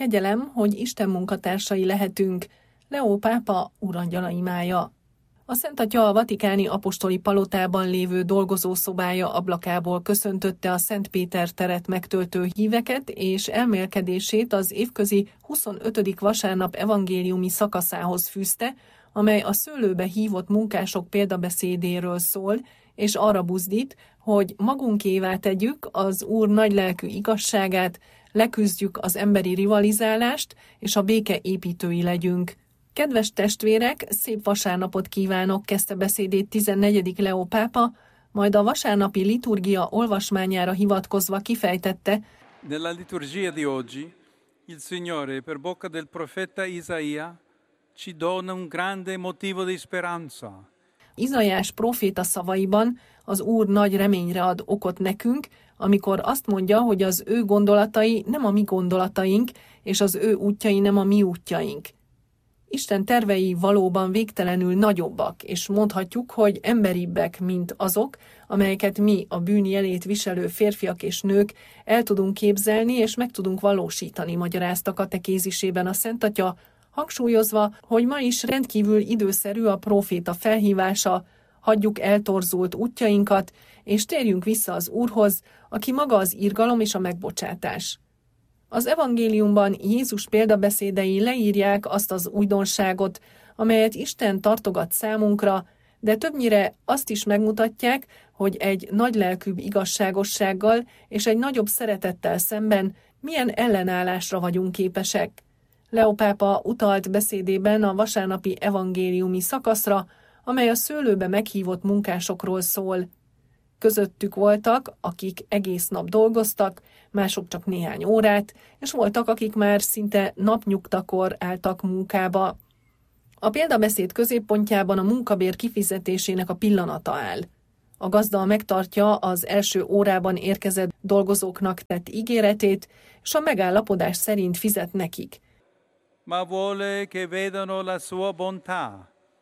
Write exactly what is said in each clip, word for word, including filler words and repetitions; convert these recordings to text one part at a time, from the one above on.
Kegyelem, hogy Isten munkatársai lehetünk, Leó pápa urangyala imája. A Szent Atya a vatikáni apostoli palotában lévő dolgozószobája ablakából köszöntötte a Szent Péter teret megtöltő híveket, és elmélkedését az évközi huszonötödik vasárnap evangéliumi szakaszához fűzte, amely a szőlőbe hívott munkások példabeszédéről szól, és arra buzdít, hogy magunkévá tegyük az Úr nagylelkű igazságát, leküzdjük az emberi rivalizálást, és a béke építői legyünk. Kedves testvérek, szép vasárnapot kívánok, kezdte beszédét tizennegyedik Leó pápa, majd a vasárnapi liturgia olvasmányára hivatkozva kifejtette: Nella liturgia di oggi, il Signore per bocca del profeta Isaia ci dona un grande motivo di speranza. Izaiás próféta szavaiban az Úr nagy reményre ad okot nekünk, amikor azt mondja, hogy az ő gondolatai nem a mi gondolataink, és az ő útjai nem a mi útjaink. Isten tervei valóban végtelenül nagyobbak, és mondhatjuk, hogy emberibbek, mint azok, amelyeket mi, a bűn jelét viselő férfiak és nők el tudunk képzelni, és meg tudunk valósítani, magyarázta katekézisében a Szent Atya, hangsúlyozva, hogy ma is rendkívül időszerű a próféta felhívása, hagyjuk eltorzult útjainkat, és térjünk vissza az Úrhoz, aki maga az irgalom és a megbocsátás. Az evangéliumban Jézus példabeszédei leírják azt az újdonságot, amelyet Isten tartogat számunkra, de többnyire azt is megmutatják, hogy egy nagylelkűbb igazságossággal és egy nagyobb szeretettel szemben milyen ellenállásra vagyunk képesek. Leó pápa utalt beszédében a vasárnapi evangéliumi szakaszra, amely a szőlőbe meghívott munkásokról szól. Közöttük voltak, akik egész nap dolgoztak, mások csak néhány órát, és voltak, akik már szinte napnyugtakor álltak munkába. A példabeszéd középpontjában a munkabér kifizetésének a pillanata áll. A gazda megtartja az első órában érkezett dolgozóknak tett ígéretét, és a megállapodás szerint fizet nekik. Ma vuole che vedano la sua bontà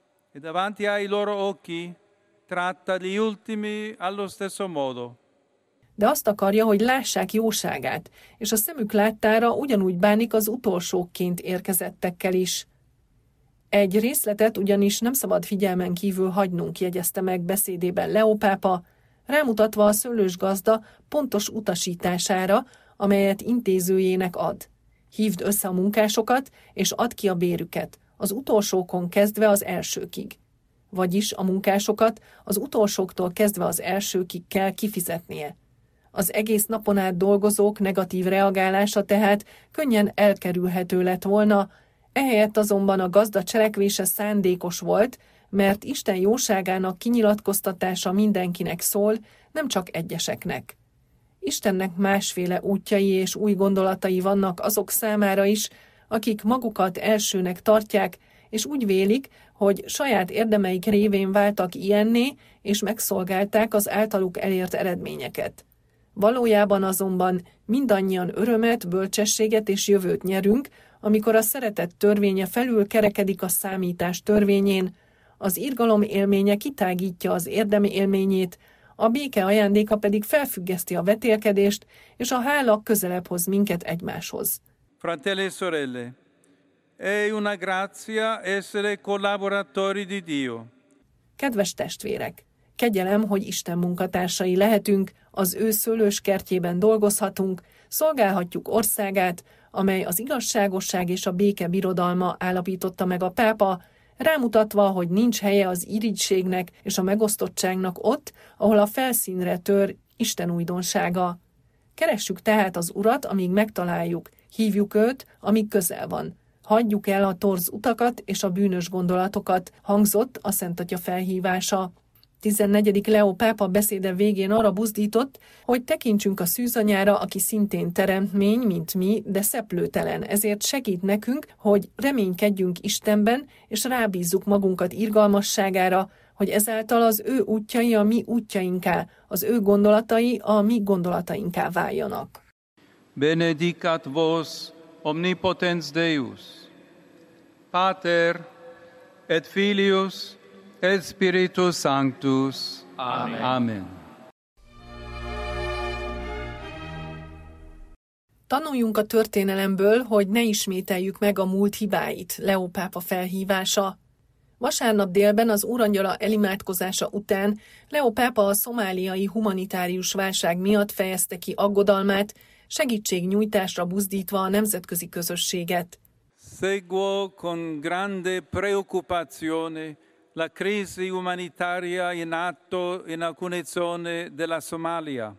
e davanti ai loro occhi tratta gli ultimi allo stesso modo. De azt akarja, hogy lássák jóságát, és a szemük láttára ugyanúgy bánik az utolsókként érkezettekkel is. Egy részletet ugyanis nem szabad figyelmen kívül hagynunk, jegyezte meg beszédében Leó pápa, rámutatva a szőlős gazda pontos utasítására, amelyet intézőjének ad. Hívd össze a munkásokat, és add ki a bérüket, az utolsókon kezdve az elsőkig. Vagyis a munkásokat az utolsóktól kezdve az elsőkig kell kifizetnie. Az egész napon át dolgozók negatív reagálása tehát könnyen elkerülhető lett volna, ehelyett azonban a gazda cselekvése szándékos volt, mert Isten jóságának kinyilatkoztatása mindenkinek szól, nem csak egyeseknek. Istennek másféle útjai és új gondolatai vannak azok számára is, akik magukat elsőnek tartják, és úgy vélik, hogy saját érdemeik révén váltak ilyenné, és megszolgálták az általuk elért eredményeket. Valójában azonban mindannyian örömet, bölcsességet és jövőt nyerünk, amikor a szeretet törvénye felül kerekedik a számítás törvényén, az irgalom élménye kitágítja az érdem élményét, a béke ajándéka pedig felfüggeszti a vetélkedést, és a hála közelebb hoz minket egymáshoz. Fratelli e sorelle, è una grazia essere collaboratori di Dio. Kedves testvérek! Kegyelem, hogy Isten munkatársai lehetünk, az ő szőlős kertjében dolgozhatunk, szolgálhatjuk országát, amely az igazságosság és a béke birodalma, állapította meg a pápa, rámutatva, hogy nincs helye az irigységnek és a megosztottságnak ott, ahol a felszínre tör Isten újdonsága. Keressük tehát az Urat, amíg megtaláljuk, hívjuk őt, amíg közel van. Hagyjuk el a torz utakat és a bűnös gondolatokat, hangzott a Szent Atya felhívása. tizennegyedik Leó pápa beszéde végén arra buzdított, hogy tekintsünk a szűzanyára, aki szintén teremtmény, mint mi, de szeplőtelen, ezért segít nekünk, hogy reménykedjünk Istenben, és rábízzuk magunkat irgalmasságára, hogy ezáltal az ő útjai a mi útjainká, az ő gondolatai a mi gondolatainká váljanak. Benedicat vos omnipotens Deus, Pater et Filius et Spiritus Sanctus. Amen. Amen. Tanuljunk a történelemből, hogy ne ismételjük meg a múlt hibáit, Leó pápa felhívása. Vasárnap délben az Úrangyala elimádkozása után Leó pápa a szomáliai humanitárius válság miatt fejezte ki aggodalmát, segítségnyújtásra buzdítva a nemzetközi közösséget. Seguo con grande preoccupazione la crisi humanitaria in atto in alcune zone della Somalia.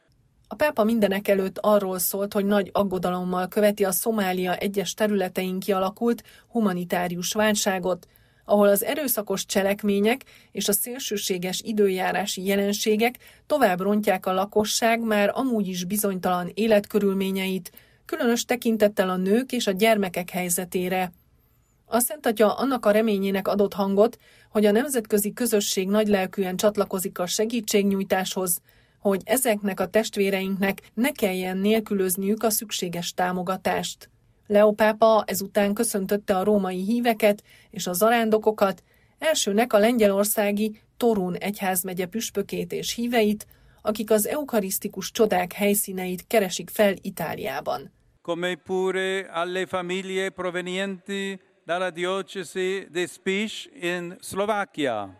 A pápa mindenek előtt arról szólt, hogy nagy aggodalommal követi a Szomália egyes területein kialakult humanitárius válságot, ahol az erőszakos cselekmények és a szélsőséges időjárási jelenségek tovább rontják a lakosság már amúgy is bizonytalan életkörülményeit, különös tekintettel a nők és a gyermekek helyzetére. A Szent Atya annak a reményének adott hangot, hogy a nemzetközi közösség nagylelkűen csatlakozik a segítségnyújtáshoz, hogy ezeknek a testvéreinknek ne kelljen nélkülözniük a szükséges támogatást. Leó pápa ezután köszöntötte a római híveket és a zarándokokat, elsőnek a lengyelországi Torun egyházmegye püspökét és híveit, akik az eukarisztikus csodák helyszíneit keresik fel Itáliában. Come pure alle famiglie provenienti dalla diocesi di Spiš in Slovakia.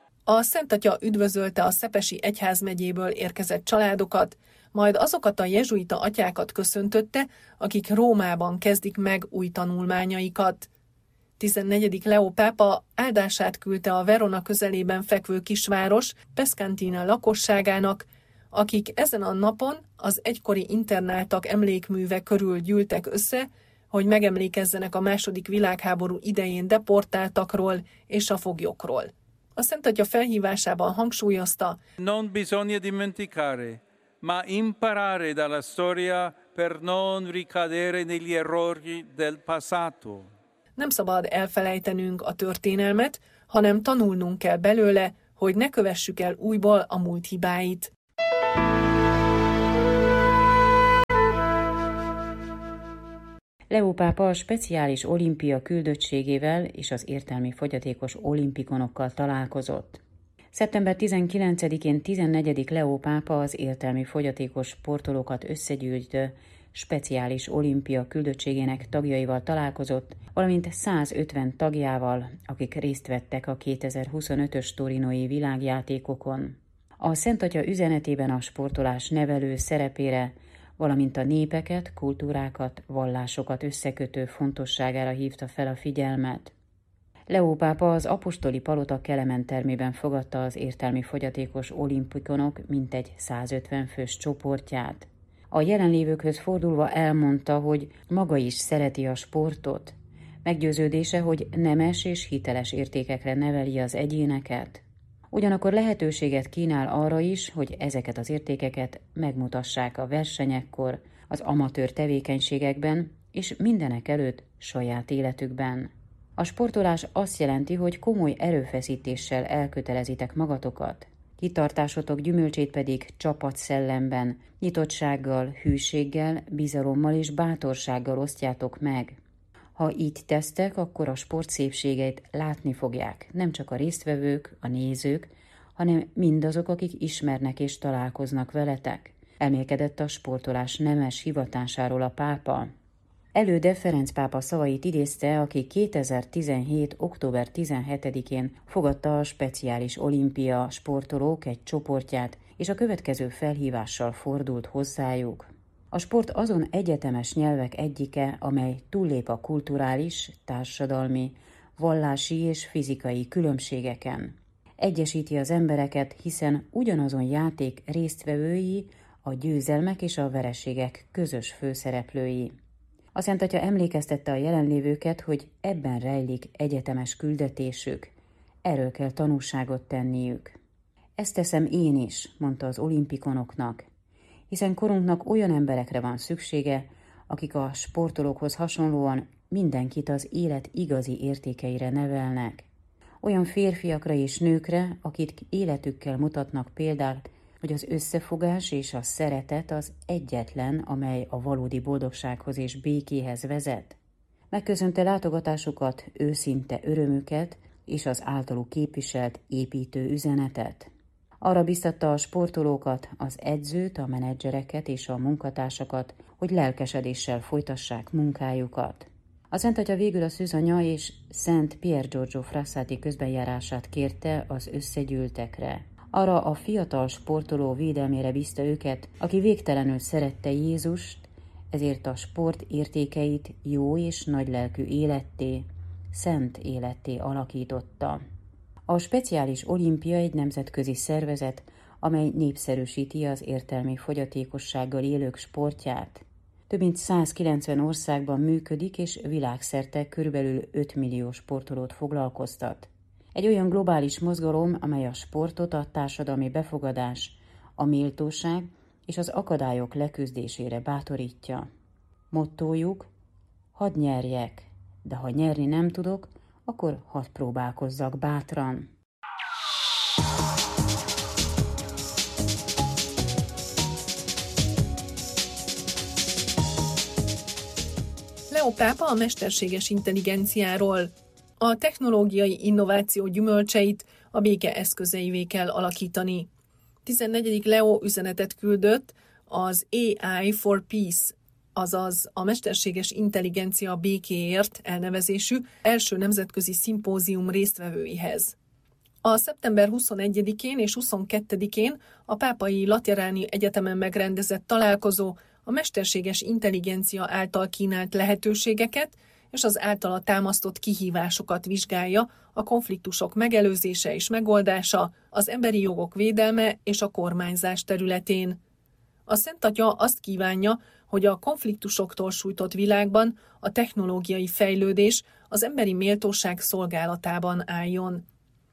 A Szent Atya üdvözölte a Szepesi egyházmegyéből érkezett családokat, majd azokat a jezsuita atyákat köszöntötte, akik Rómában kezdik meg új tanulmányaikat. tizennegyedik Leó pápa áldását küldte a Verona közelében fekvő kisváros Pescantina lakosságának, akik ezen a napon az egykori internáltak emlékműve körül gyűltek össze, hogy megemlékezzenek a második világháború idején deportáltakról és a foglyokról. A Szent Atya felhívásában hangsúlyozta: Non bisogna dimenticare, ma imparare dalla storia per non ricadere negli errori del passato. Nem szabad elfelejtenünk a történelmet, hanem tanulnunk kell belőle, hogy ne kövessük el újból a múlt hibáit. Leó pápa a speciális olimpia küldöttségével és az értelmi fogyatékos olimpikonokkal találkozott. szeptember tizenkilencedikén tizennegyedik Leó pápa az értelmi fogyatékos sportolókat összegyűjtő speciális olimpia küldöttségének tagjaival találkozott, valamint százötven tagjával, akik részt vettek a kétezer-huszonötös torinói világjátékokon. A Szent Atya üzenetében a sportolás nevelő szerepére, valamint a népeket, kultúrákat, vallásokat összekötő fontosságára hívta fel a figyelmet. Leó pápa az apostoli palota Kelemen termében fogadta az értelmi fogyatékos olimpikonok mintegy százötven fős csoportját. A jelenlévőkhöz fordulva elmondta, hogy maga is szereti a sportot. Meggyőződése, hogy nemes és hiteles értékekre neveli az egyéneket. Ugyanakkor lehetőséget kínál arra is, hogy ezeket az értékeket megmutassák a versenyekkor, az amatőr tevékenységekben és mindenek előtt saját életükben. A sportolás azt jelenti, hogy komoly erőfeszítéssel elkötelezitek magatokat, kitartásotok gyümölcsét pedig csapatszellemben, nyitottsággal, hűséggel, bizalommal és bátorsággal osztjátok meg. Ha így tesztek, akkor a sport szépségeit látni fogják, nem csak a résztvevők, a nézők, hanem mindazok, akik ismernek és találkoznak veletek. Elmélkedett a sportolás nemes hivatásáról a pápa. Előde Ferenc pápa szavait idézte, aki kétezer-tizenhét. október tizenhetedikén fogadta a speciális olimpia sportolók egy csoportját, és a következő felhívással fordult hozzájuk. A sport azon egyetemes nyelvek egyike, amely túllép a kulturális, társadalmi, vallási és fizikai különbségeken. Egyesíti az embereket, hiszen ugyanazon játék résztvevői, a győzelmek és a vereségek közös főszereplői. A Szent Atya emlékeztette a jelenlévőket, hogy ebben rejlik egyetemes küldetésük, erről kell tanúságot tenniük. Ezt teszem én is, mondta az olimpikonoknak, hiszen korunknak olyan emberekre van szüksége, akik a sportolókhoz hasonlóan mindenkit az élet igazi értékeire nevelnek. Olyan férfiakra és nőkre, akik életükkel mutatnak példát, hogy az összefogás és a szeretet az egyetlen, amely a valódi boldogsághoz és békéhez vezet. Megköszönte látogatásukat, őszinte örömüket és az általuk képviselt építő üzenetet. Arra biztatta a sportolókat, az edzőt, a menedzsereket és a munkatársakat, hogy lelkesedéssel folytassák munkájukat. A Szent Atya végül a szűzanya és Szent Pier Giorgio Frassati közbenjárását kérte az összegyűltekre. Arra a fiatal sportoló védelmére bízta őket, aki végtelenül szerette Jézust, ezért a sport értékeit jó és nagylelkű életté, szent életté alakította. A Speciális Olimpia egy nemzetközi szervezet, amely népszerűsíti az értelmi fogyatékossággal élők sportját. Több mint százkilencven országban működik, és világszerte körülbelül öt millió sportolót foglalkoztat. Egy olyan globális mozgalom, amely a sportot a társadalmi befogadás, a méltóság és az akadályok leküzdésére bátorítja. Mottójuk: hadd nyerjek, de ha nyerni nem tudok, akkor hadd próbálkozzak bátran. Leó pápa a mesterséges intelligenciáról. A technológiai innováció gyümölcseit a béke eszközeivé kell alakítani. tizennegyedik Leó üzenetet küldött az á i for Peace, azaz a mesterséges intelligencia békéért elnevezésű első nemzetközi szimpózium résztvevőihez. A szeptember huszonegyedikén és huszonkettedikén a Pápai Lateráni Egyetemen megrendezett találkozó a mesterséges intelligencia által kínált lehetőségeket és az általa támasztott kihívásokat vizsgálja a konfliktusok megelőzése és megoldása, az emberi jogok védelme és a kormányzás területén. A Szent Atya azt kívánja, hogy a konfliktusoktól sújtott világban a technológiai fejlődés az emberi méltóság szolgálatában álljon.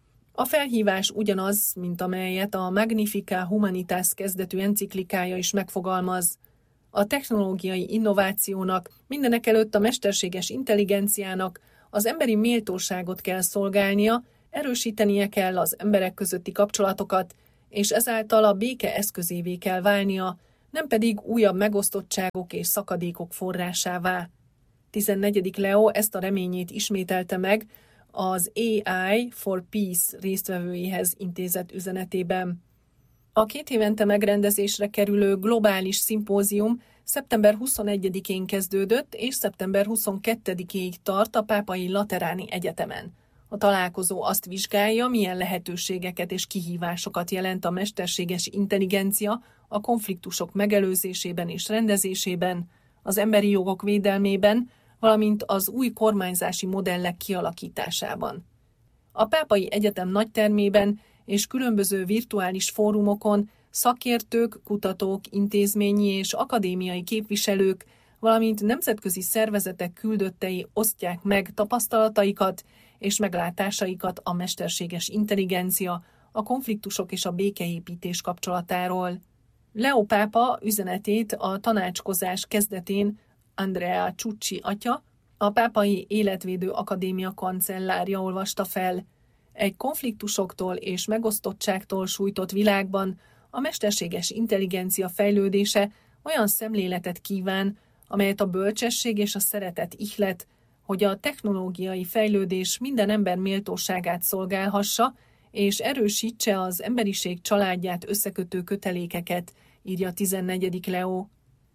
A felhívás ugyanaz, mint amelyet a Magnificat Humanitas kezdetű enciklikája is megfogalmaz. A technológiai innovációnak, mindenekelőtt a mesterséges intelligenciának az emberi méltóságot kell szolgálnia, erősítenie kell az emberek közötti kapcsolatokat, és ezáltal a béke eszközévé kell válnia, nem pedig újabb megosztottságok és szakadékok forrásává. tizennegyedik Leó ezt a reményét ismételte meg az á i for Peace résztvevőihez intézett üzenetében. A két évente megrendezésre kerülő globális szimpózium szeptember huszonegyedikén kezdődött, és szeptember huszonkettedikéig tart a Pápai Lateráni Egyetemen. A találkozó azt vizsgálja, milyen lehetőségeket és kihívásokat jelent a mesterséges intelligencia a konfliktusok megelőzésében és rendezésében, az emberi jogok védelmében, valamint az új kormányzási modellek kialakításában. A Pápai Egyetem nagytermében és különböző virtuális fórumokon szakértők, kutatók, intézményi és akadémiai képviselők, valamint nemzetközi szervezetek küldöttei osztják meg tapasztalataikat és meglátásaikat a mesterséges intelligencia, a konfliktusok és a békeépítés kapcsolatáról. Leó pápa üzenetét a tanácskozás kezdetén Andrea Ciucci atya, a Pápai Életvédő Akadémia kancellárja olvasta fel. Egy konfliktusoktól és megosztottságtól sújtott világban a mesterséges intelligencia fejlődése olyan szemléletet kíván, amelyet a bölcsesség és a szeretet ihlet, hogy a technológiai fejlődés minden ember méltóságát szolgálhassa, és erősítse az emberiség családját összekötő kötelékeket, írja tizennegyedik Leó.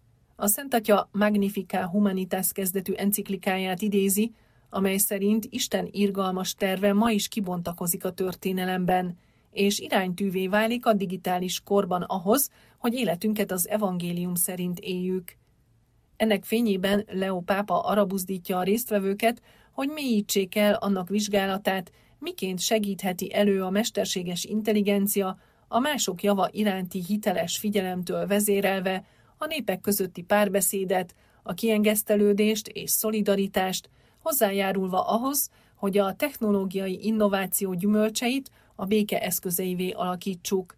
A Szent Atya Magnificat Humanitas kezdetű enciklikáját idézi, amely szerint Isten irgalmas terve ma is kibontakozik a történelemben, és iránytűvé válik a digitális korban ahhoz, hogy életünket az evangélium szerint éljük. Ennek fényében Leó pápa arra buzdítja a résztvevőket, hogy mélyítsék el annak vizsgálatát, miként segítheti elő a mesterséges intelligencia a mások java iránti hiteles figyelemtől vezérelve a népek közötti párbeszédet, a kiengesztelődést és szolidaritást, hozzájárulva ahhoz, hogy a technológiai innováció gyümölcseit a béke eszközeivé alakítsuk.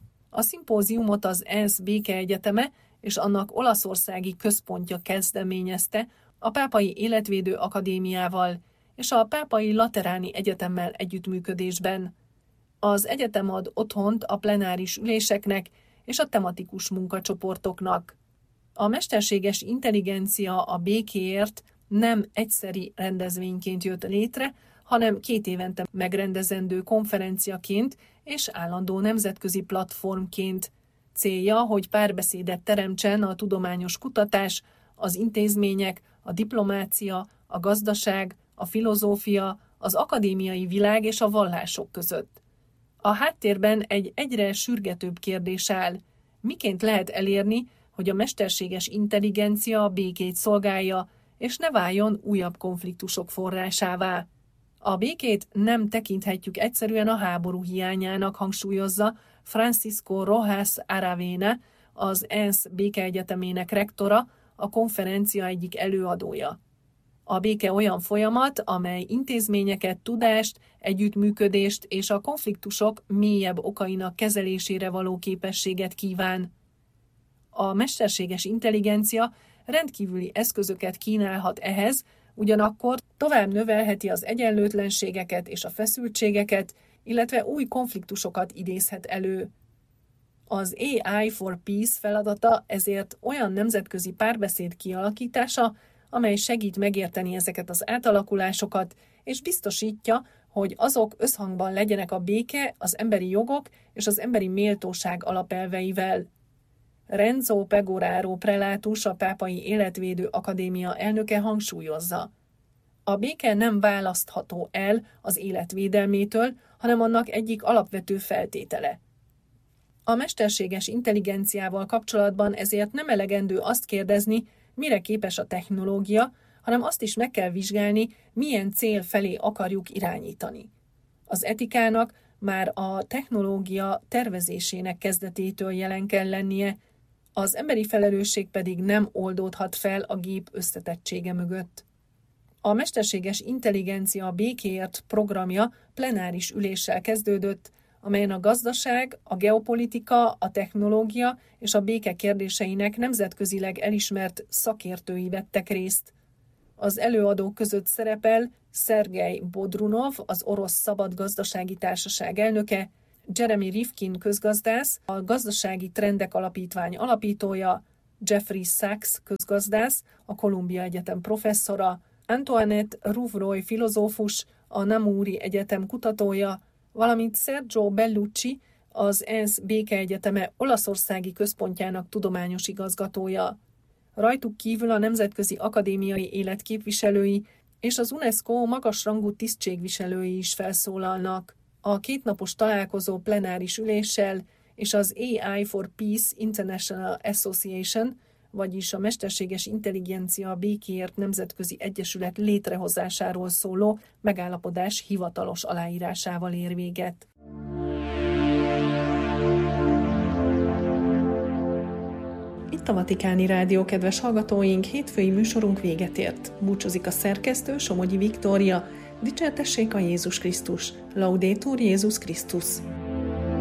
A szimpóziumot az é en e es Békeegyeteme és annak olaszországi központja kezdeményezte a Pápai Életvédő Akadémiával és a Pápai Lateráni Egyetemmel együttműködésben. Az egyetem ad otthont a plenáris üléseknek és a tematikus munkacsoportoknak. A mesterséges intelligencia a békéért nem egyszeri rendezvényként jött létre, hanem két évente megrendezendő konferenciaként és állandó nemzetközi platformként. Célja, hogy párbeszédet teremtsen a tudományos kutatás, az intézmények, a diplomácia, a gazdaság, a filozófia, az akadémiai világ és a vallások között. A háttérben egy egyre sürgetőbb kérdés áll. Miként lehet elérni, hogy a mesterséges intelligencia a békét szolgálja, és ne váljon újabb konfliktusok forrásává? A békét nem tekinthetjük egyszerűen a háború hiányának, hangsúlyozza Francisco Rojas Aravena, az ENSZ békeegyetemének rektora, a konferencia egyik előadója. A béke olyan folyamat, amely intézményeket, tudást, együttműködést és a konfliktusok mélyebb okainak kezelésére való képességet kíván. A mesterséges intelligencia rendkívüli eszközöket kínálhat ehhez, ugyanakkor tovább növelheti az egyenlőtlenségeket és a feszültségeket, illetve új konfliktusokat idézhet elő. Az á i for Peace feladata ezért olyan nemzetközi párbeszéd kialakítása, amely segít megérteni ezeket az átalakulásokat, és biztosítja, hogy azok összhangban legyenek a béke, az emberi jogok és az emberi méltóság alapelveivel. Renzo Pegoraro prelátus, a Pápai Életvédő Akadémia elnöke hangsúlyozza. A béke nem választható el az életvédelmétől, hanem annak egyik alapvető feltétele. A mesterséges intelligenciával kapcsolatban ezért nem elegendő azt kérdezni, mire képes a technológia, hanem azt is meg kell vizsgálni, milyen cél felé akarjuk irányítani. Az etikának már a technológia tervezésének kezdetétől jelen kell lennie, az emberi felelősség pedig nem oldódhat fel a gép összetettsége mögött. A mesterséges intelligencia békéért programja plenáris üléssel kezdődött, amelyen a gazdaság, a geopolitika, a technológia és a béke kérdéseinek nemzetközileg elismert szakértői vettek részt. Az előadók között szerepel Szergej Bodrunov, az Orosz Szabad Gazdasági Társaság elnöke, Jeremy Rifkin közgazdász, a Gazdasági Trendek Alapítvány alapítója, Jeffrey Sachs közgazdász, a Columbia Egyetem professzora, Antoinette Rouvroy filozófus, a Namuri Egyetem kutatója, valamint Sergio Bellucci, az ENSZ Békeegyeteme Olaszországi központjának tudományos igazgatója. Rajtuk kívül a nemzetközi akadémiai élet képviselői és az UNESCO magasrangú tisztségviselői is felszólalnak. A kétnapos találkozó plenáris üléssel és az á i for Peace International Association, vagyis a Mesterséges Intelligencia Békéért Nemzetközi Egyesület létrehozásáról szóló megállapodás hivatalos aláírásával ér véget. Itt a Vatikáni Rádió, kedves hallgatóink, hétfői műsorunk véget ért. Búcsúzik a szerkesztő, Somogyi Viktória. Dicsértessék a Jézus Krisztus! Laudetur Jézus Krisztus!